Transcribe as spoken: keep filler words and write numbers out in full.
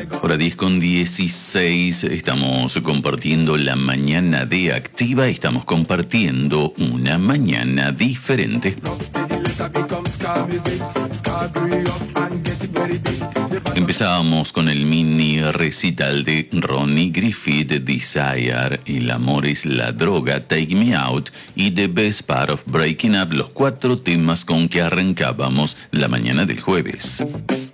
Hora diez con dieciséis, estamos compartiendo la mañana de Activa, estamos compartiendo una mañana diferente. Empezábamos con el mini recital de Ronnie Griffith, Desire, El amor es la droga, Take Me Out y The Best Part of Breaking Up, los cuatro temas con que arrancábamos la mañana del jueves.